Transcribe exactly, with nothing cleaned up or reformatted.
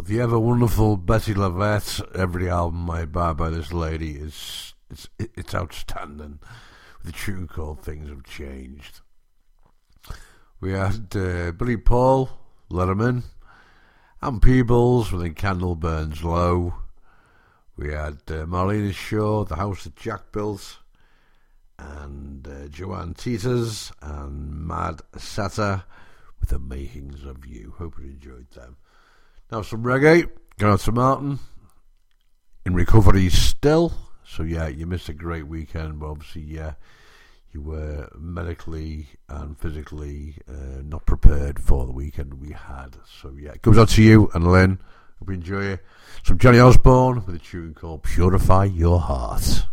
the ever wonderful Betty Lavette. Every album made by by this lady is it's it's outstanding. With a tune called "Things Have Changed." We had uh, Billy Paul, Let 'Em In, and Peebles with "Candle Burns Low." We had uh, Marlena Shaw, "The House That Jack Built," and uh, Joanne Teeters and Mad Sata with "The Makings of You." Hope you enjoyed them. Now some reggae, going out to Martin, in recovery still. So yeah, you missed a great weekend, but obviously yeah, you were medically and physically uh, not prepared for the weekend we had. So yeah, it goes out to you and Lynn. Hope you enjoy it. Some Johnny Osborne with a tune called "Purify Your Heart."